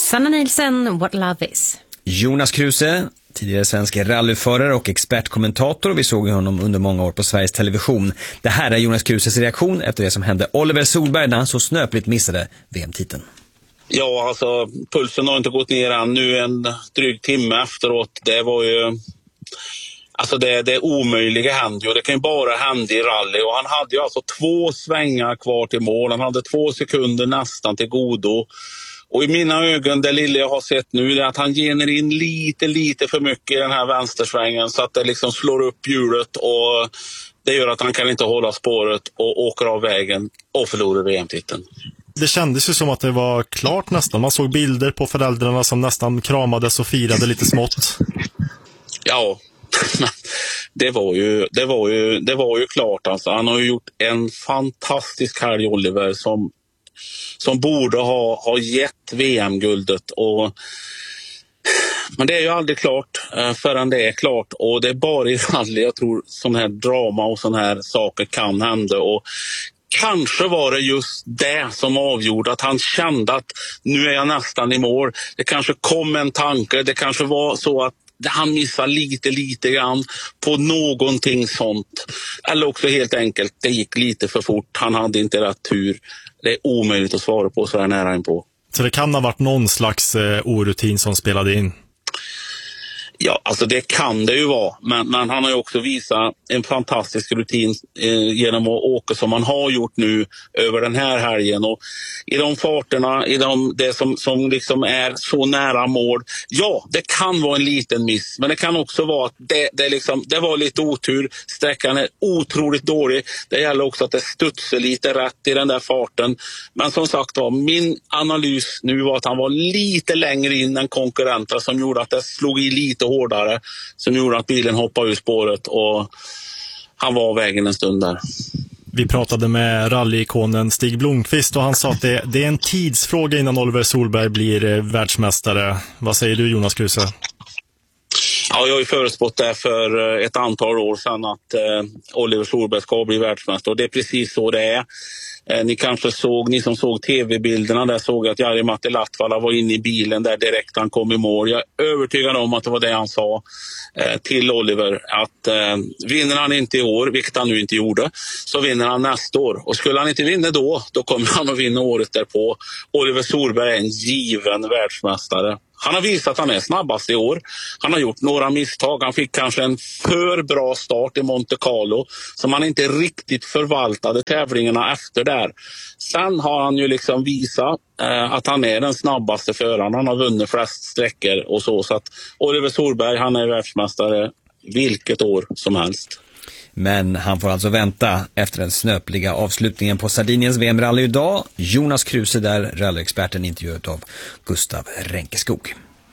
Sanna Nielsen, What Love Is. Jonas Kruse, tidigare svensk rallyförare och expertkommentator. Vi såg honom under många år på Sveriges Television. Det här är Jonas Kruses reaktion efter det som hände Oliver Solberg när han så snöpligt missade VM-titeln. Ja, alltså pulsen har inte gått ner än. Nu en dryg timme efteråt. Det var ju... Alltså det omöjliga hände ju. Det kan ju bara hända i rally. Och han hade ju alltså 2 svängar kvar till mål. Han hade 2 sekunder nästan till godo. Och i mina ögon, det lilla jag har sett nu, är att han gener in lite för mycket i den här vänstersvängen. Så att det liksom slår upp hjulet och det gör att han kan inte hålla spåret och åker av vägen och förlorar VM-titeln. Det kändes ju som att det var klart nästan. Man såg bilder på föräldrarna som nästan kramades och firade lite smått. Ja, det var ju klart. Alltså. Han har ju gjort en fantastisk helg, Oliver, som borde ha gett VM-guldet. Men det är ju aldrig klart förrän det är klart. Och det är bara i rally jag tror sån här drama och sån här saker kan hända. Och kanske var det just det som avgjorde att han kände att nu är jag nästan i mål. Det kanske kom en tanke, det kanske var så att han missade lite grann på någonting sånt. Eller också helt enkelt, det gick lite för fort. Han hade inte rätt tur. Det är omöjligt att svara på så här nära inpå. Så det kan ha varit någon slags orutin som spelade in? Ja, alltså det kan det ju vara. Men han har ju också visat en fantastisk rutin genom att åka som han har gjort nu över den här helgen. Och i de farterna, det som liksom är så nära mål. Ja, det kan vara en liten miss. Men det kan också vara att det var lite otur. Sträckan är otroligt dålig. Det gäller också att det studsar lite rätt i den där farten. Men som sagt var, min analys nu var att han var lite längre in än konkurrenter som gjorde att det slog i lite hårdare, som gjorde att bilen hoppade ur spåret och han var av vägen en stund där. Vi pratade med rallyikonen Stig Blomqvist och han sa att det är en tidsfråga innan Oliver Solberg blir världsmästare. Vad säger du, Jonas Kruse? Ja, jag har ju förutspått det för ett antal år sedan att Oliver Solberg ska bli världsmästare och det är precis så det är. Ni som såg tv-bilderna där såg att Jari-Matti Latvala var inne i bilen där direkt han kom i mål. Jag är övertygad om att det var det han sa till Oliver att vinner han inte i år, vilket han nu inte gjorde, så vinner han nästa år. Och skulle han inte vinna då kommer han att vinna året därpå. Oliver Solberg är en given världsmästare. Han har visat att han är snabbast i år. Han har gjort några misstag. Han fick kanske en för bra start i Monte Carlo som han inte riktigt förvaltade tävlingarna efter där. Sen har han ju liksom visat att han är den snabbaste föraren. Han har vunnit flest sträckor och så. Så att Oliver Solberg, han är världsmästare vilket år som helst. Men han får alltså vänta efter den snöpliga avslutningen på Sardiniens VM-rally idag. Jonas Kruse där, rallyexperten, intervjuad av Gustav Renkeskog.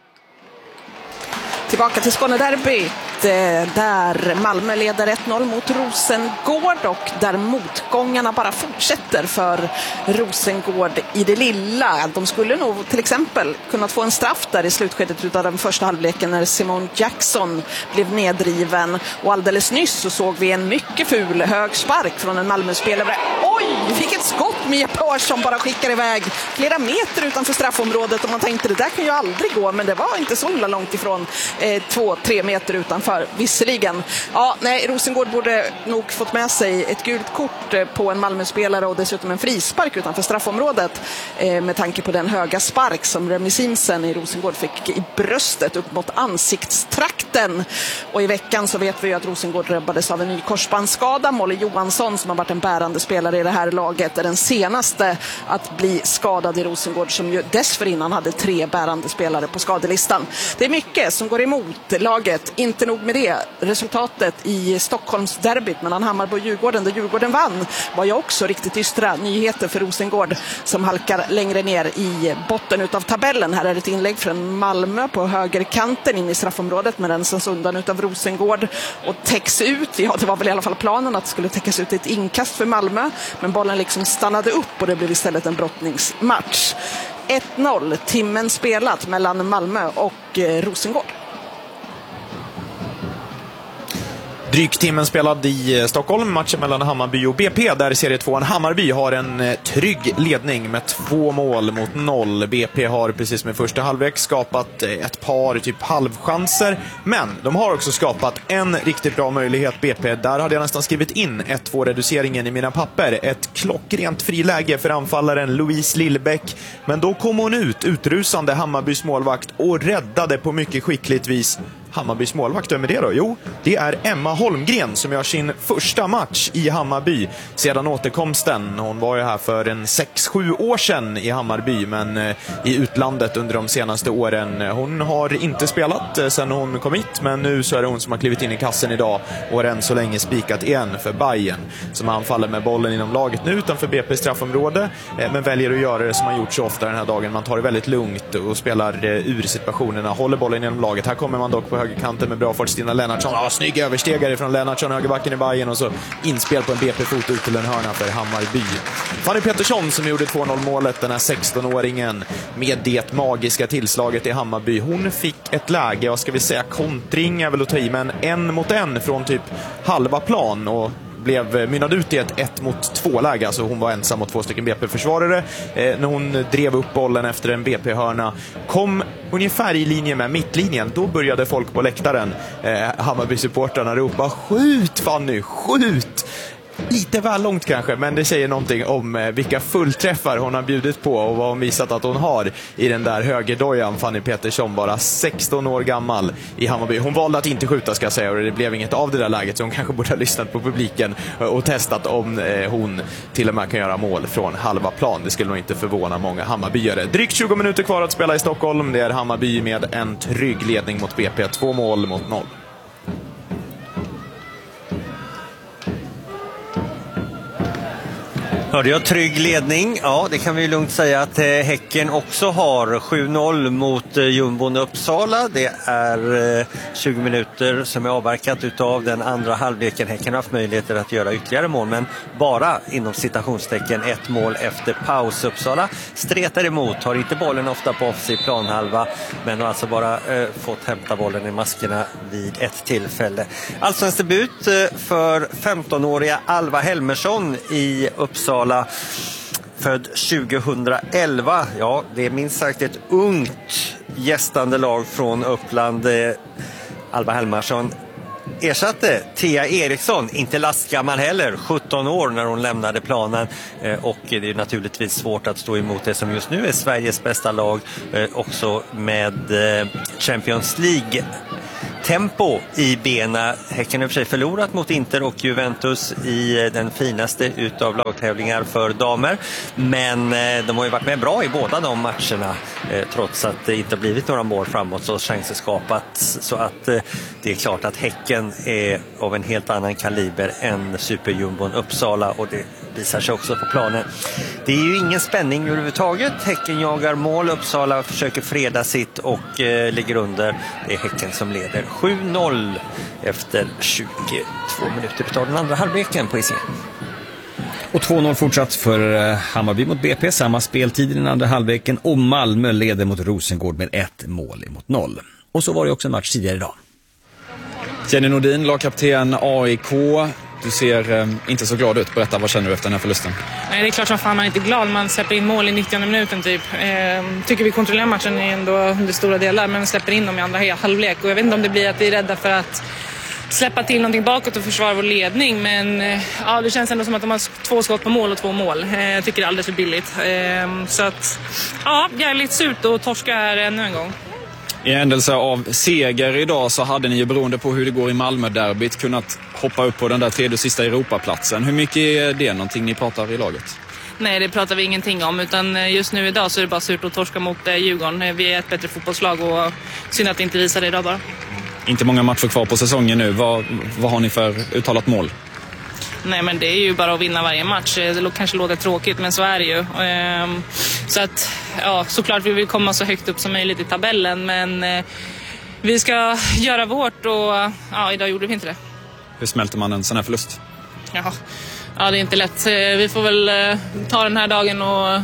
Tillbaka till Skånederbyt där Malmö leder 1-0 mot Rosengård och där motgångarna bara fortsätter för Rosengård i det lilla. De skulle nog till exempel kunnat få en straff där i slutskedet av den första halvleken när Simon Jackson blev nedriven. Och alldeles nyss så såg vi en mycket ful hög spark från en Malmö-spelare. Oj, vilket skott Mia Persson bara skickar iväg flera meter utanför straffområdet och man tänkte det där kan ju aldrig gå, men det var inte så långt ifrån 2-3 meter utanför. Visserligen. Ja, nej, Rosengård borde nog fått med sig ett gult kort på en Malmö-spelare och dessutom en frispark utanför straffområdet med tanke på den höga spark som Remi Simsen i Rosengård fick i bröstet upp mot ansiktstrakten. Och i veckan så vet vi ju att Rosengård drabbades av en ny korsbandsskada. Molly Johansson som har varit en bärande spelare i det här laget är den senaste att bli skadad i Rosengård som ju dessförinnan hade 3 bärande spelare på skadelistan. Det är mycket som går emot laget. Inte nog med det. Resultatet i Stockholms derbyt mellan Hammarby och Djurgården där Djurgården vann var ju också riktigt dystra nyheter för Rosengård som halkar längre ner i botten utav tabellen. Här är ett inlägg från Malmö på högerkanten in i straffområdet med den sens undan utav Rosengård och täcks ut. Ja, det var väl i alla fall planen att det skulle täckas ut ett inkast för Malmö, men bollen liksom stannade upp och det blev istället en brottningsmatch. 1-0, timmen spelat mellan Malmö och Rosengård. Drygt timmen spelad i Stockholm, matchen mellan Hammarby och BP, där serie 2 Hammarby har en trygg ledning med 2-0. BP har precis med första halvlek skapat ett par typ halvchanser, men de har också skapat en riktigt bra möjlighet. BP, där hade jag nästan skrivit in 1-2-reduceringen i mina papper. Ett klockrent friläge för anfallaren Louise Lillbäck, men då kom hon utrusande Hammarbys målvakt och räddade på mycket skickligt vis. Hammarbys målvakt, vem är det då? Jo, det är Emma Holmgren som gör sin första match i Hammarby sedan återkomsten. Hon var ju här för 6-7 år sedan i Hammarby, men i utlandet under de senaste åren. Hon har inte spelat sedan hon kom hit, men nu så är det hon som har klivit in i kassen idag och har än så länge spikat igen för Bayern, som anfaller med bollen inom laget nu utanför BP straffområde, men väljer att göra det som man gjort så ofta den här dagen. Man tar det väldigt lugnt och spelar ur situationerna, håller bollen inom laget. Här kommer man dock på högerkanten med bra fart, Stina Lennartsson. Snygg överstegare från Lennartsson, högerbacken i Bayern, och så inspel på en BP-fot ut till en hörna för Hammarby. Fanny Pettersson som gjorde 2-0-målet, den här 16-åringen med det magiska tillslaget i Hammarby. Hon fick ett läge, vad ska vi säga, kontring är väl att ta i, men 1-mot-1 från typ halva plan och mynnade ut i ett 1-mot-2-läge. Alltså hon var ensam mot 2 stycken BP-försvarare. När hon drev upp bollen efter en BP-hörna, kom ungefär i linje med mittlinjen, då började folk på läktaren, Hammarby-supportrarna, ropa: skjut Fanny, skjut! Lite väl långt kanske, men det säger någonting om vilka fullträffar hon har bjudit på och vad hon visat att hon har i den där högerdojan. Fanny Pettersson, bara 16 år gammal i Hammarby. Hon valde att inte skjuta, ska jag säga, och det blev inget av det där läget, så hon kanske borde ha lyssnat på publiken och testat om hon till och med kan göra mål från halva plan. Det skulle nog inte förvåna många Hammarbyare. Drygt 20 minuter kvar att spela i Stockholm. Det är Hammarby med en trygg ledning mot BP, 2-0. Hörde jag trygg ledning? Ja, det kan vi lugnt säga att Häcken också har. 7-0 mot Jumbon Uppsala. Det är 20 minuter som är avverkat utav den andra halvleken. Häcken har haft möjligheter att göra ytterligare mål, men bara inom citationstecken 1 mål efter paus. Uppsala stretar emot, har inte bollen ofta på offensiv planhalva, men har alltså bara fått hämta bollen i maskerna vid ett tillfälle. Allsvensk debut för 15-åriga Alva Helmersson i Uppsala. Född 2011. Ja, det är minst sagt ett ungt gästande lag från Uppland. Alva Helmersson ersatte Thea Eriksson, inte lastgammal heller, 17 år när hon lämnade planen, och det är naturligtvis svårt att stå emot det som just nu är Sveriges bästa lag, också med Champions League tempo i bena. Häcken har för sig förlorat mot Inter och Juventus i den finaste utav lagtävlingar för damer, men de har ju varit med bra i båda de matcherna, trots att det inte har blivit några mål framåt, så chanser skapats, så att det är klart att Häcken är av en helt annan kaliber än superjumbon Uppsala, och det visar sig också på planen. Det är ju ingen spänning överhuvudtaget. Häcken jagar mål, Uppsala försöker freda sitt och ligger under. Det är Häcken som leder 7-0 efter 22 minuter utav den andra halvleken på Hisingen. Och 2-0 fortsatt för Hammarby mot BP, samma speltid i den andra halvleken, och Malmö leder mot Rosengård med 1-0. Och så var det också en match tidigare idag. Jenny Nordin, lagkapten AIK. Du ser inte så glad ut. Berätta, vad känner du efter den här förlusten? Nej, det är klart som fan man är inte glad. Man släpper in mål i 90 minuten typ. Tycker vi kontrollerar matchen ändå under stora delar, men släpper in dem i andra halvlek. Och jag vet inte om det blir att vi är rädda för att släppa till någonting bakåt och försvara vår ledning. Men ja, det känns ändå som att de har 2 skott på mål och 2 mål. Jag tycker det är alldeles för billigt. Så att, ja, jävligt surt och torska här ännu en gång. I händelse av seger idag så hade ni ju, beroende på hur det går i Malmö-derbyt, kunnat hoppa upp på den där 3:e sista Europaplatsen. Hur mycket är det någonting ni pratar i laget? Nej, det pratar vi ingenting om, utan just nu idag så är det bara surt att torska mot Djurgården. Vi är ett bättre fotbollslag och synd att det inte visar det idag bara. Inte många matcher kvar på säsongen nu. Vad har ni för uttalat mål? Nej, men det är ju bara att vinna varje match. Det kanske låter tråkigt, men så är det ju. Så att, ja, såklart vi vill komma så högt upp som möjligt i tabellen, men vi ska göra vårt, och ja, idag gjorde vi inte det. Hur smälter man en sån här förlust? Ja, det är inte lätt. Vi får väl ta den här dagen och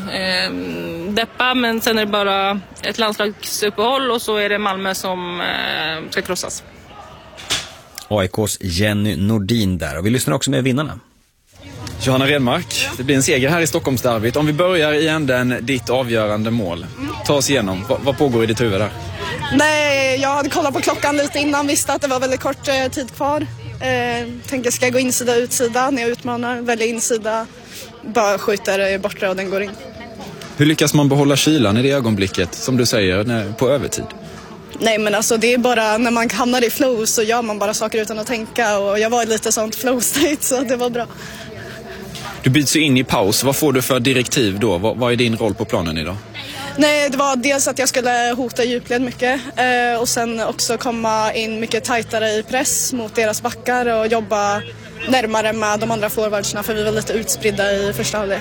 deppa, men sen är det bara ett landslagsuppehåll och så är det Malmö som ska krossas. AIKs Jenny Nordin där. Och vi lyssnar också med vinnarna. Johanna Redmark, det blir en seger här i Stockholmsderbyt. Om vi börjar i änden, ditt avgörande mål. Ta oss igenom. Vad pågår i ditt huvud där? Nej, jag hade kollat på klockan lite innan, visste att det var väldigt kort tid kvar. Tänker, ska jag gå insida utsida när jag utmanar, välja insida, bara skjuter borta och den går in. Hur lyckas man behålla kylan i det ögonblicket, som du säger, på övertid? Nej, men alltså det är bara när man hamnar i flow så gör man bara saker utan att tänka, och jag var i lite sånt flow state så det var bra. Du byts ju in i paus. Vad får du för direktiv då? Vad är din roll på planen idag? Nej, det var dels att jag skulle hota djupled mycket och sen också komma in mycket tajtare i press mot deras backar och jobba närmare med de andra forwardsna, för vi var lite utspridda i första halvlek.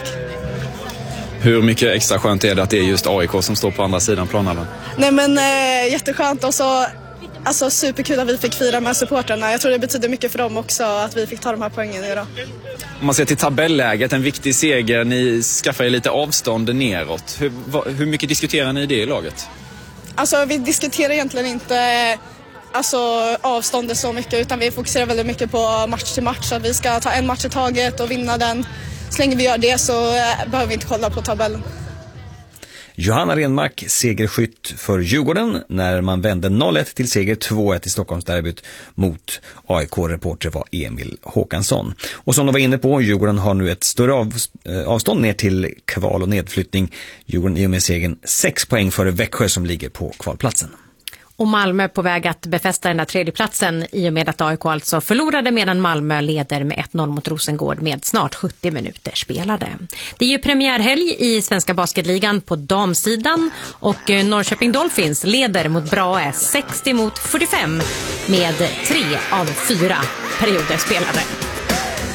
Hur mycket extra skönt är det att det är just AIK som står på andra sidan planen? Nej, men jätteskönt, och så alltså superkul att vi fick fira med supporterna. Jag tror det betyder mycket för dem också att vi fick ta de här poängen idag. Om man ser till tabelläget, en viktig seger, ni skaffar er lite avstånd neråt. Hur mycket diskuterar ni det i laget? Alltså vi diskuterar egentligen inte avståndet så mycket, utan vi fokuserar väldigt mycket på match till match. Att vi ska ta en match i taget och vinna den. Så länge vi gör det så behöver vi inte kolla på tabellen. Johanna Renmark, segerskytt för Djurgården när man vände 0-1 till seger 2-1 i Stockholmsderbyt mot AIK-reporter var Emil Håkansson. Och som de var inne på, Djurgården har nu ett större avstånd ner till kval- och nedflyttning. Djurgården i och med segern 6 poäng före Växjö som ligger på kvalplatsen. Och Malmö på väg att befästa den där tredjeplatsen i och med att AIK alltså förlorade, medan Malmö leder med 1-0 mot Rosengård med snart 70 minuter spelade. Det är ju premiärhelg i Svenska basketligan på damsidan och Norrköping Dolphins leder mot Brahe 60-45 med 3 av 4 perioder spelade.